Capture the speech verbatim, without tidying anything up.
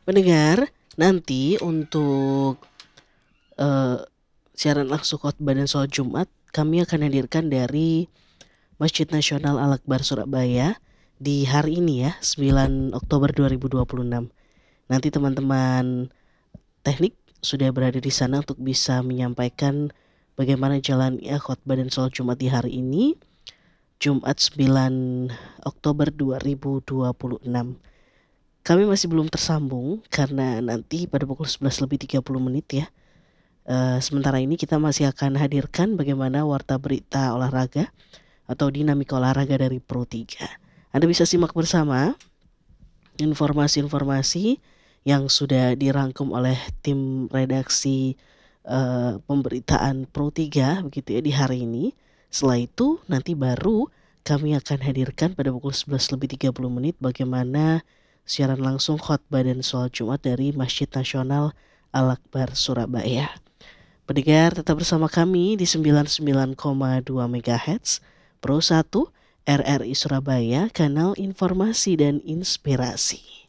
Pendengar, nanti untuk uh, siaran langsung khotbah dan sholat Jumat kami akan hadirkan dari Masjid Nasional Al-Akbar Surabaya di hari ini ya, sembilan Oktober dua ribu dua puluh enam. Nanti teman-teman teknik sudah berada di sana untuk bisa menyampaikan bagaimana jalannya khotbah dan sholat Jumat di hari ini, Jumat sembilan Oktober dua ribu dua puluh enam. Kami masih belum tersambung karena nanti pada pukul sebelas lebih tiga puluh menit ya. Uh, sementara ini kita masih akan hadirkan bagaimana warta berita olahraga atau dinamika olahraga dari Pro tiga. Anda bisa simak bersama informasi-informasi yang sudah dirangkum oleh tim redaksi uh, pemberitaan Pro tiga begitu ya di hari ini. Setelah itu nanti baru kami akan hadirkan pada pukul sebelas lebih tiga puluh menit bagaimana siaran langsung khotbah dan sholat Jumat dari Masjid Nasional Al-Akbar Surabaya. Pendengar tetap bersama kami di sembilan puluh sembilan koma dua megahertz Pro satu R R I Surabaya, kanal informasi dan inspirasi.